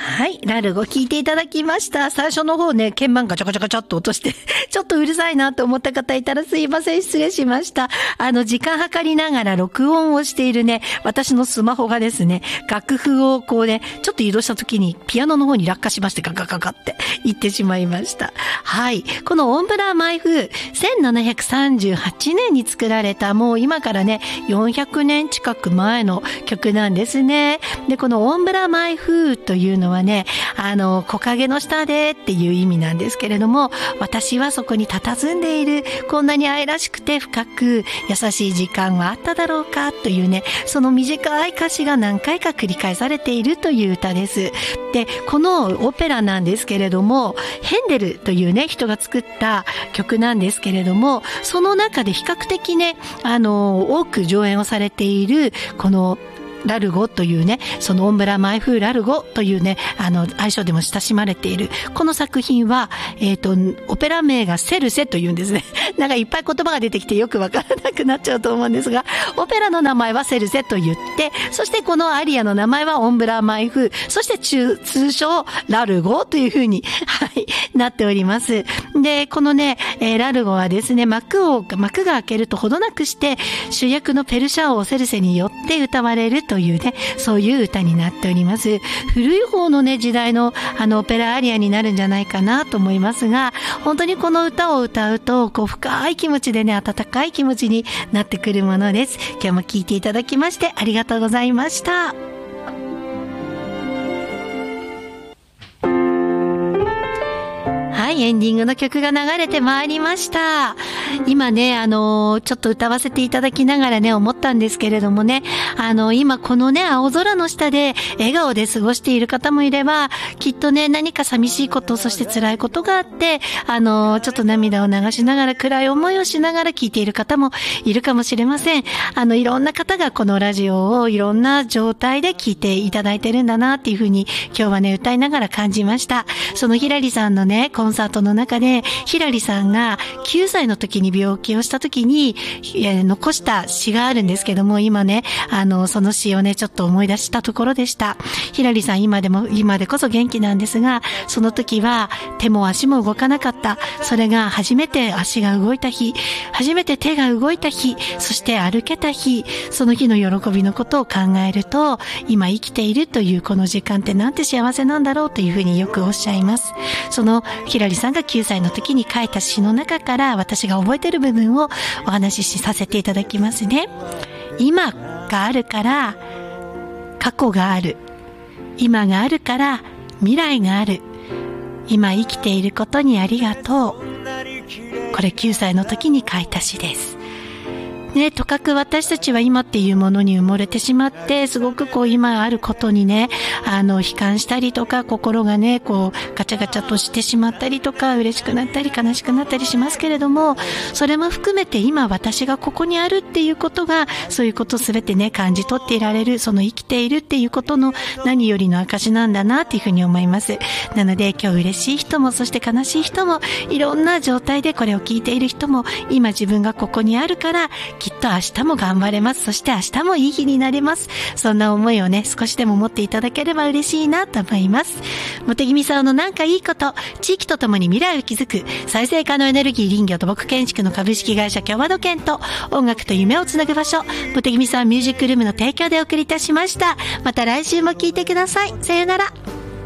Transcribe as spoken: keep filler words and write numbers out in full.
はい、ラルゴ聞いていただきました。最初の方ね、鍵盤ガチャガチャガチャっと落としてちょっとうるさいなと思った方いたらすいません、失礼しました。あの時間計りながら録音をしているね、私のスマホがですね、楽譜をこうね、ちょっと移動した時にピアノの方に落下しまして、ガガガガって言ってしまいました。はい、このオンブラマイ風せんななひゃくさんじゅうはちねんに作られた、もう今からねよんひゃくねん近く前の曲なんですね。で、このオンブラマイ風というのはね、あの木陰の下でっていう意味なんですけれども、私はそこに佇んでいる、こんなに愛らしくて深く優しい時間はあっただろうかというね、その短い歌詞が何回か繰り返されているという歌です。で、このオペラなんですけれども、ヘンデルというね人が作った曲なんですけれども、その中で比較的ね、あの多く上演をされているこのラルゴというね、そのオンブラマイ風ラルゴというね、あの愛称でも親しまれているこの作品は、えっとオペラ名がセルセというんですね。なんかいっぱい言葉が出てきてよくわからなくなっちゃうと思うんですが、オペラの名前はセルセと言って、そしてこのアリアの名前はオンブラマイ風、そして中通称ラルゴという風に、はい、なっております。で、このね、えー、ラルゴはですね、幕を幕が開けるとほどなくして主役のペルシャ王セルセによって歌われるというね、そういう歌になっております。古い方のね時代のあのオペラアリアになるんじゃないかなと思いますが、本当にこの歌を歌うとこう深い気持ちでね、温かい気持ちになってくるものです。今日も聴いていただきましてありがとうございました。はい、エンディングの曲が流れてまいりました。今ね、あのちょっと歌わせていただきながらね思ったんですけれどもね、あの今このね青空の下で笑顔で過ごしている方もいれば、きっとね何か寂しいこと、そして辛いことがあって、あのちょっと涙を流しながら暗い思いをしながら聞いている方もいるかもしれません。あのいろんな方がこのラジオをいろんな状態で聞いていただいてるんだなっていうふうに今日はね歌いながら感じました。そのひらりさんのねコンサートの中で、ひらりさんがきゅうさいの時に病気をした時に残した詩があるんですけども、今ねあのその詩をねちょっと思い出したところでした。ひらりさん今でも今でこそ元気なんですが、その時は手も足も動かなかった。それが初めて足が動いた日、初めて手が動いた日、そして歩けた日、その日の喜びのことを考えると、今生きているというこの時間ってなんて幸せなんだろうというふうによくおっしゃいます。そのひらりさんがきゅうさいの時に書いた詩の中から私が覚えている部分をお話しさせていただきますね。今があるから過去がある、今があるから未来がある、今生きていることにありがとう。これきゅうさいの時に書いた詩ですね。とかく私たちは今っていうものに埋もれてしまって、すごくこう今あることにね、あの悲観したりとか、心がねこうガチャガチャとしてしまったりとか、嬉しくなったり悲しくなったりしますけれども、それも含めて今私がここにあるっていうことが、そういうことすべてね感じ取っていられる、その生きているっていうことの何よりの証なんだなっていうふうに思います。なので今日嬉しい人も、そして悲しい人も、いろんな状態でこれを聞いている人も、今自分がここにあるからきっと明日も頑張れます。そして明日もいい日になれます。そんな思いをね少しでも持っていただければ嬉しいなと思います。茂木美沙のなんかいいこと、地域とともに未来を築く再生可能エネルギー林業土木建築の株式会社共和土建と、音楽と夢をつなぐ場所茂木美沙ミュージックルームの提供でお送りいたしました。また来週も聞いてください。さよなら。